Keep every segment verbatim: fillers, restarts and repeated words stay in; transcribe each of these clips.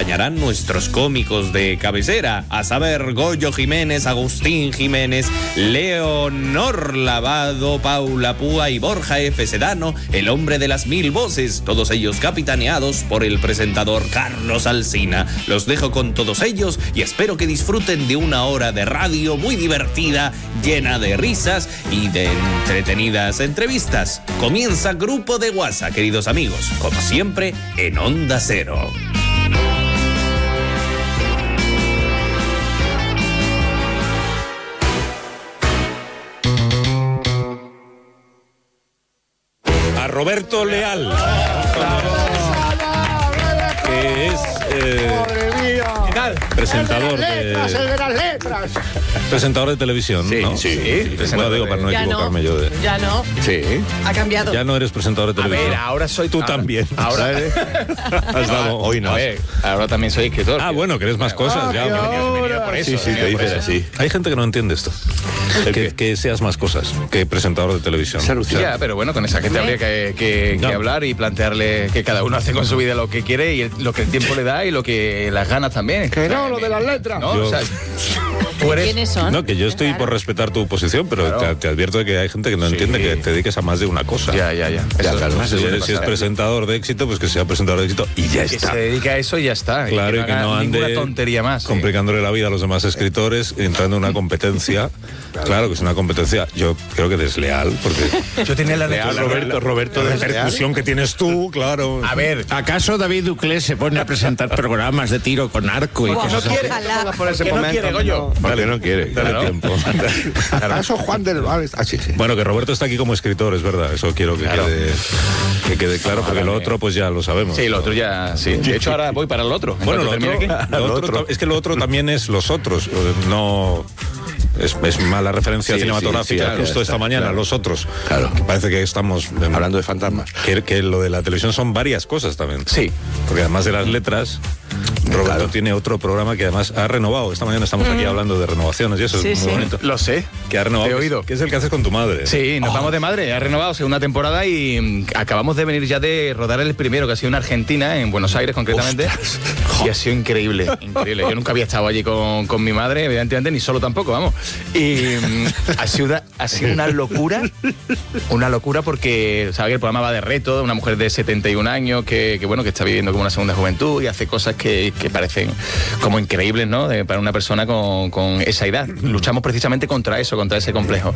acompañarán nuestros cómicos de cabecera, a saber, Goyo Jiménez, Agustín Jiménez, Leonor Lavado, Paula Púa y Borja F. Sedano, el hombre de las mil voces, todos ellos capitaneados por el presentador Carlos Alsina. Los dejo con todos ellos y espero que disfruten de una hora de radio muy divertida, llena de risas y de entretenidas entrevistas. Comienza Grupo de WhatsApp, queridos amigos, como siempre, en Onda Cero. A Roberto Leal, que es eh, presentador de, letras, el de las letras. presentador de televisión, Sí, ¿no? sí. No, digo para no Ya equivocarme no, yo de. Ya no. Sí. Ha cambiado. Ya no eres presentador de A televisión. ver, ahora soy Tú ahora- también. Ahora Has dado hoy no. A ver, ahora también soy escritor. Ah, bueno, que eres más cosas ya. Ah, hombre. ahora. Venido por eso, Sí, sí, venido te por dicen eso. así. Hay gente que no entiende esto. Que, que seas más cosas que presentador de televisión. Ya, pero bueno, con esa gente habría que, que- que No. hablar y plantearle que cada uno hace con su vida lo que quiere y el- lo que el tiempo le da y lo que las ganas también. Que no, lo de las letras. ¿No? Yo- O sea, tú eres... ¿Quiénes son? No, que yo estoy Claro. por respetar tu posición, pero Claro. te, te advierto de que hay gente que no Sí. entiende que te dediques a más de una cosa. Ya, ya, ya. Eso claro, más si, suele eres- si es pasar. presentador de éxito, pues que sea presentador de éxito y ya Que está. se dedica a eso y ya está. Claro, y que haga no ninguna ande tontería más. sí. complicándole la vida a los demás escritores, entrando en una competencia. Claro que es una competencia, yo creo que desleal, porque Yo tenía la Leal, Roberto, Roberto, de repercusión que tienes tú, claro. A ver, ¿Acaso David Duclés se pone a presentar programas de tiro con arco y Buah, cosas no así? quiere. Ojalá. por ese no quiere, Goyo. Dale, no quiere, dale Claro. tiempo. Eso Juan del Val. Ah, sí, sí. Bueno, que Roberto está aquí como escritor, es verdad, eso quiero que, Claro. quede, que quede claro, porque lo otro pues ya lo sabemos. Sí, lo otro ya, sí. De hecho, ahora voy para el otro. En Bueno, lo cuanto otro, termine aquí. lo otro ta- es que lo otro también es los otros, eh, no... Es, es mala referencia Sí, cinematográfica. sí, sí, claro, Justo esta mañana, claro. los otros. Claro. Que parece que estamos em, Hablando de fantasmas. Que, que lo de la televisión son varias cosas también. Sí. Porque además de las letras, Roberto Claro. tiene otro programa que además ha renovado. Esta mañana estamos aquí hablando de renovaciones y eso Sí, es muy sí. bonito. Lo sé. Que ha renovado. Te he que es- oído. Que es el que haces con tu madre. Sí, nos Oh. vamos de madre. Ha renovado segunda temporada y mm, acabamos de venir ya de rodar el primero, que ha sido en Argentina, en Buenos Aires concretamente. Y ha sido increíble, increíble. Yo nunca había estado allí con, con mi madre, evidentemente, ni solo tampoco, vamos. Y mm, ha, sido, una- ha sido una locura, una locura porque, sabes que el programa va de reto, de una mujer de setenta y un años que, que, bueno, que está viviendo como una segunda juventud y hace cosas que, que parecen como increíbles, ¿no? De- para una persona con, con esa edad. Luchamos precisamente contra eso, contra ese complejo.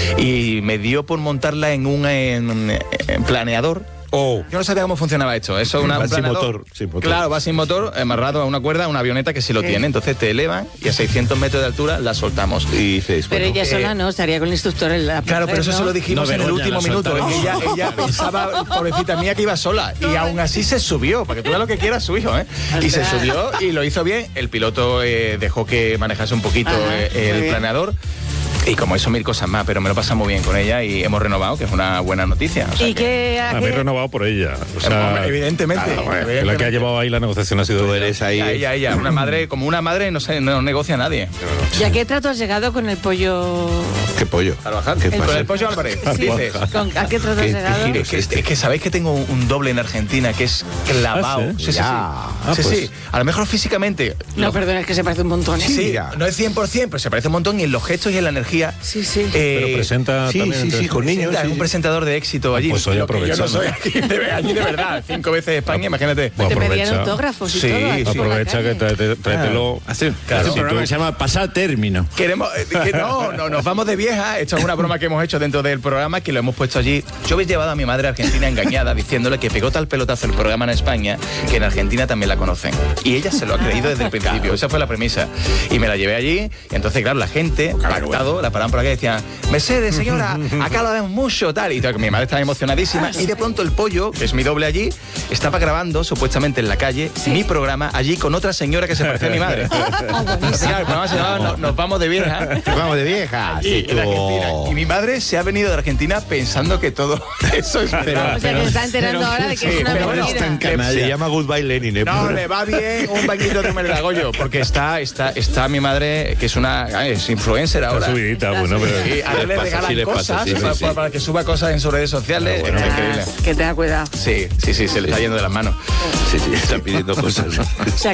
Y me dio por montarla en un en- en planeador. Oh. Yo no sabía cómo funcionaba esto. Eso es una, Va un sin planeador. motor, sin motor. Claro, va sin motor, amarrado a una cuerda, a una avioneta que sí lo tiene. Entonces te elevan y a seiscientos metros de altura la soltamos. Y dices, Pero bueno, ella eh, sola no, estaría con el instructor en la Claro, pero eso ¿no? se lo dijimos No, en el Begoña, último la minuto. soltaron. Ella, ella pensaba, pobrecita mía, que iba sola. Y aún así se subió, para que tú veas lo que quiera su hijo, ¿eh? Y se Ostras. subió y lo hizo bien. El piloto eh, dejó que manejase un poquito Ajá, eh, muy el bien. planeador. Y como eso, mil cosas más, pero me lo pasa muy bien con ella y hemos renovado, que es una buena noticia. O sea ¿Y que- qué? a habéis qué- renovado por ella. O sea, Hombre, evidentemente. claro, bueno, evidentemente. la que ha llevado ahí la negociación ha sido Tú ella. eres ahí. Ella, ella, ella. Una madre, como una madre, no, se, no negocia a nadie. ¿Y a qué trato has llegado con el pollo? ¿Qué pollo? Trabajar. ¿Qué Con pasa? el pollo Álvarez. Sí, Dices. ¿con- ¿A qué trato has ¿Qué- qué llegado? giro? Es que, es que sabéis que tengo un, un doble en Argentina que es clavado. ¿Ah, sí? sí, sí, sí. Ya. Ah, sí, pues. sí. A lo mejor físicamente. No, lo- perdona, es que se parece un montón. ¿eh? Sí, no es cien por ciento, pero se parece un montón y en los gestos y en la energía. Sí, sí. Eh, Pero presenta sí, también sí, entre- sí, con niños. Es un presentador de éxito allí. pues hoy Lo que yo no aprovechando. soy aquí de, allí de verdad. Cinco veces España, imagínate. Bueno, Te pedían aprovecha. autógrafos y Sí, todo. sí. aquí por la Aprovecha calle. que tráete- tráetelo. Hace, Claro. hace un Si programa tú- que se llama Pasar Término. Queremos eh, que no, no, nos vamos de vieja. Esto es una broma que hemos hecho dentro del programa que lo hemos puesto allí. Yo habéis llevado a mi madre a Argentina engañada diciéndole que pegó tal pelotazo el programa en España que en Argentina también la conocen. Y ella se lo ha creído desde el principio. Esa fue la premisa. Y me la llevé allí. Y entonces, claro, la gente, pactado, la paraban por aquí y decían: Mercedes, señora, acá lo vemos mucho, tal. Y tal, mi madre estaba emocionadísima. Y de pronto el pollo, que es mi doble allí, estaba grabando supuestamente en la calle mi programa allí con otra señora que se parecía a mi madre. Entonces, claro, el programa se llamaba Nos, Nos vamos de vieja. Vamos de vieja. Y, en Argentina. Y mi madre se ha venido de Argentina pensando que todo eso es verdad. O sea, que se está enterando ahora de que sí, es una pero bueno, mentira. está en Canalla. Se llama Goodbye Lenin, ¿eh? No, le va bien un bañito de melagollo, porque está, está, está mi madre, que es una ah, es influencer ahora. Está subidita, bueno, pero... Y ahora le pasa, regalan sí le pasa, cosas sí, sí, para, sí. para que suba cosas en sus redes sociales. Ah, bueno. Está increíble. Que tenga cuidado. Sí, sí, sí, se le está yendo de las manos. Sí, sí, está pidiendo cosas. O sea,